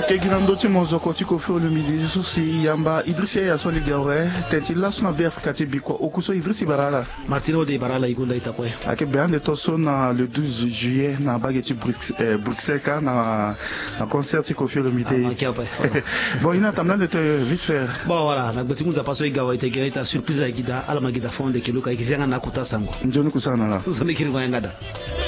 Keginando Timozo Kotiko Olomide Susi Yamba Idrissia Yasoli Gawe Tenti Lasuna Be Africa Tibiko Okuso Idrissi Barala Martino de Barala Igunda Itakwe Ake Béan de Toson le 12 juillet na Bageti Bruxelles na concert Kofi Olomide. Bon ina tamna de te vite faire. Bon voilà, na beti munza paso Igawa itegera ita surprise ya gida ala magida fonde kiluka ikizanga na kuta sango. Njoni kusana la. Uzame kiri ngada.